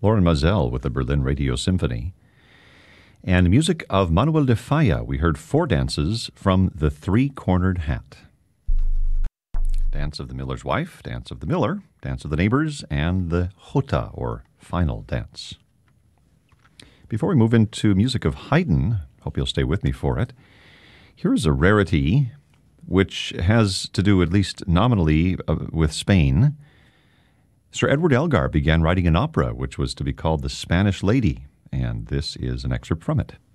Lauren Mazel with the Berlin Radio Symphony. And music of Manuel de Falla, we heard four dances from The Three-Cornered Hat. Dance of the Miller's Wife, Dance of the Miller, Dance of the Neighbors, and the Jota, or Final Dance. Before we move into music of Haydn, hope you'll stay with me for it, here's a rarity which has to do, at least nominally, with Spain. Sir Edward Elgar began writing an opera which was to be called The Spanish Lady, and this is an excerpt from it.